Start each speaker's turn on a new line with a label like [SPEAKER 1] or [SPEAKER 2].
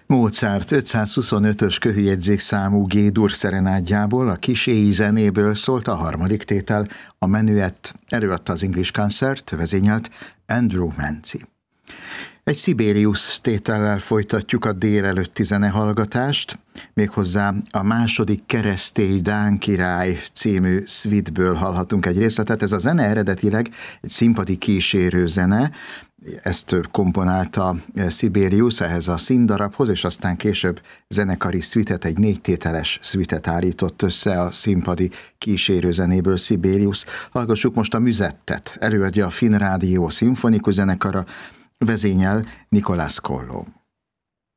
[SPEAKER 1] Mozart 525-ös köhőjegyzékszámú G-dur szerenádjából, a kísélyi zenéből szólt a harmadik tétel, a Menuett, előadta az English Concert, vezényelt Andrew Manci. Egy Sibelius tétellel folytatjuk a délelőtti zenehallgatást, méghozzá a második keresztély dán király című suiteből hallhatunk egy részletet. Ez a zene eredetileg egy színpadi kísérő zene, ezt komponálta Sibelius ehhez a színdarabhoz, és aztán később zenekari szüitet, egy 4 tételes szüitet állított össze a színpadi kísérő zenéből Sibelius. Hallgassuk most a Müzettet, előadja a Finn Rádió szimfonikus zenekara, vezényel Nicolas Colló.